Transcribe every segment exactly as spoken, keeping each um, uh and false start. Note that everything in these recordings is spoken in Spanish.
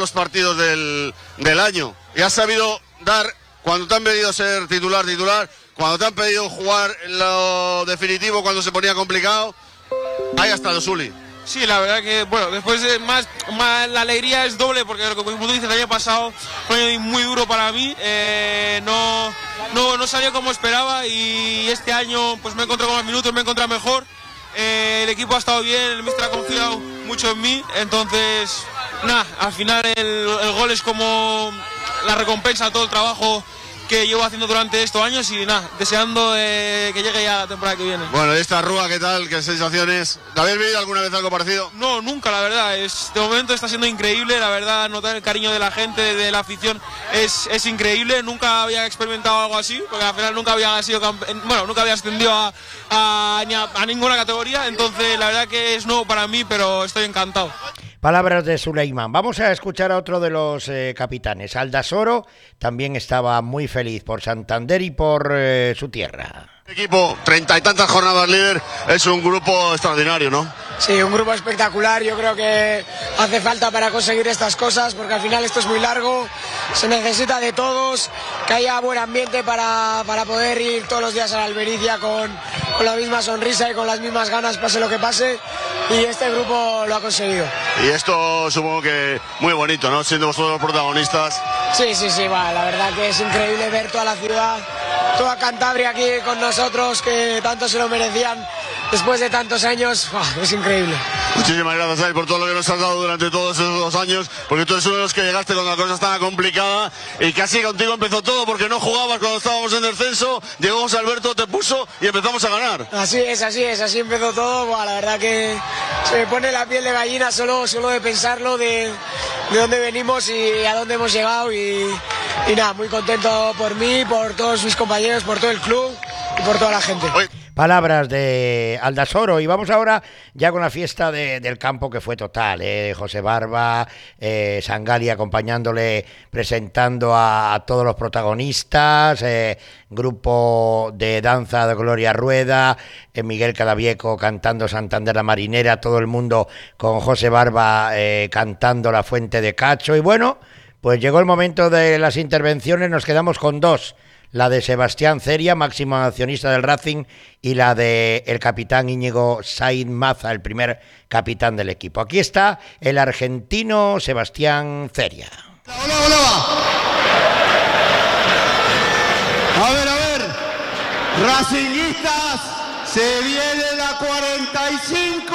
los partidos del, del año. Y has sabido dar, cuando te han pedido ser titular, titular, cuando te han pedido jugar en lo definitivo, cuando se ponía complicado, ahí ha estado Zuli. Sí, la verdad que, bueno, después de más, más la alegría es doble, porque como tú dices, el año pasado fue un año muy duro para mí, eh, no, no, no salió como esperaba y este año pues me he encontrado con más minutos, me he encontrado mejor, eh, el equipo ha estado bien, el míster ha confiado mucho en mí, entonces, nada, al final el, el gol es como la recompensa a todo el trabajo que llevo haciendo durante estos años y nada, deseando eh, que llegue ya la temporada que viene. Bueno, ¿y esta Rúa qué tal? ¿Qué sensaciones? ¿Te habéis vivido alguna vez algo parecido? No, nunca, la verdad. Es, de momento está siendo increíble, la verdad, notar el cariño de la gente, de la afición, es, es increíble. Nunca había experimentado algo así, porque al final nunca había sido bueno, nunca había ascendido a, a, a, a ninguna categoría, entonces la verdad que es nuevo para mí, pero estoy encantado. Palabras de Suleiman. Vamos a escuchar a otro de los eh, capitanes. Aldasoro también estaba muy feliz por Santander y por eh, su tierra. Equipo, treinta y tantas jornadas líder, es un grupo extraordinario, ¿no? Sí, un grupo espectacular, yo creo que hace falta para conseguir estas cosas, porque al final esto es muy largo, se necesita de todos, que haya buen ambiente para, para poder ir todos los días a la Albericia con, con la misma sonrisa y con las mismas ganas, pase lo que pase, y este grupo lo ha conseguido. Y esto supongo que muy bonito, ¿no? Siendo vosotros los protagonistas. Sí, sí, sí, va, la verdad que es increíble ver toda la ciudad, toda Cantabria aquí con nosotros, que tanto se lo merecían después de tantos años. ¡Oh! Es increíble. Muchísimas gracias, Ay, por todo lo que nos has dado durante todos esos dos años, porque tú eres uno de los que llegaste cuando la cosa estaba complicada y casi contigo empezó todo, porque no jugabas cuando estábamos en descenso, llegó José Alberto, te puso y empezamos a ganar. Así es, así es, así empezó todo. Buah, la verdad que se me pone la piel de gallina solo, solo de pensarlo, de, de dónde venimos y a dónde hemos llegado y, y nada, muy contento por mí, por todos mis compañeros, por todo el club y por toda la gente. Oye. Palabras de Aldasoro. Y vamos ahora ya con la fiesta de, del campo, que fue total, ¿eh? José Barba, eh, Sangali acompañándole, presentando a, a todos los protagonistas, eh, grupo de danza de Gloria Rueda, eh, Miguel Cadavieco cantando Santander la Marinera, todo el mundo con José Barba eh, cantando La Fuente de Cacho. Y bueno, pues llegó el momento de las intervenciones, nos quedamos con dos. La de Sebastián Ceria, máximo accionista del Racing, y la de el capitán Íñigo Said Maza, el primer capitán del equipo. Aquí está el argentino Sebastián Ceria. Hola, hola, hola. A ver, a ver. Racinguistas, se viene la cuarenta y cinco.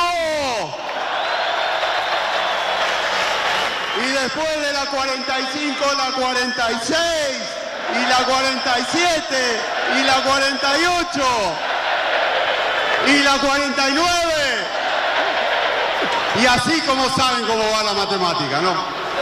Y después de la cuarenta y cinco, la cuarenta y seis. Y la cuarenta y siete, y la cuarenta y ocho, y la cuarenta y nueve. Y así como saben cómo va la matemática, ¿no?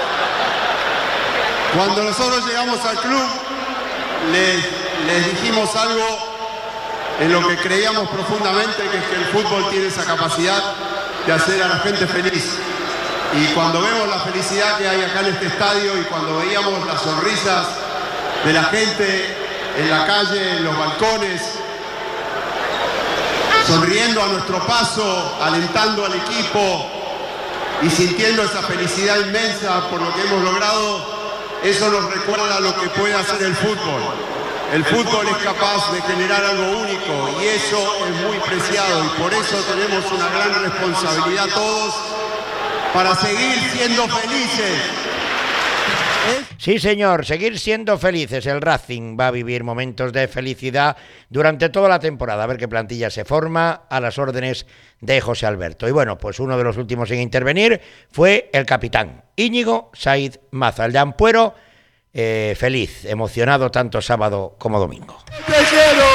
Cuando nosotros llegamos al club, les, les dijimos algo en lo que creíamos profundamente, que es que el fútbol tiene esa capacidad de hacer a la gente feliz. Y cuando vemos la felicidad que hay acá en este estadio y cuando veíamos las sonrisas de la gente en la calle, en los balcones, sonriendo a nuestro paso, alentando al equipo y sintiendo esa felicidad inmensa por lo que hemos logrado, eso nos recuerda lo que puede hacer el fútbol. El fútbol es capaz de generar algo único y eso es muy preciado, y por eso tenemos una gran responsabilidad todos para seguir siendo felices. Sí, señor, seguir siendo felices. El Racing va a vivir momentos de felicidad durante toda la temporada. A ver qué plantilla se forma a las órdenes de José Alberto. Y bueno, pues uno de los últimos en intervenir fue el capitán Íñigo Said Maza, el de Ampuero, eh, feliz, emocionado tanto sábado como domingo. ¡Te quiero!